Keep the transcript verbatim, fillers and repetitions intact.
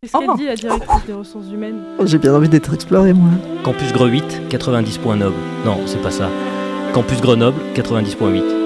Qu'est-ce qu'elle Oh. dit, la directrice des ressources humaines? J'ai bien envie d'être exploré, moi. Campus Gre huit, quatre-vingt-dix point Noble. Non, c'est pas ça. Campus Grenoble, quatre-vingt-dix point huit.